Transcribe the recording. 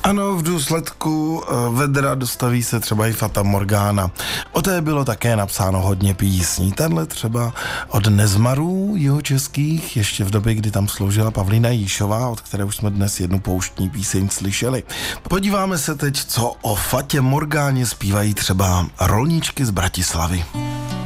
Ano, v důsledku vedra dostaví se třeba i Fata Morgana. O té bylo také napsáno hodně písní. Tahle třeba od Nezmarů jihočeských, ještě v době, kdy tam sloužila Pavlína Jíšová, od které už jsme dnes jednu pouštní píseň slyšeli. Podíváme se teď, co o Fatě Morgáně zpívají třeba rolničky z Bratislavy.